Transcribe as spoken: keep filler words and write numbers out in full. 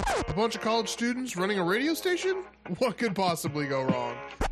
A bunch of college students running a radio station? What could possibly go wrong?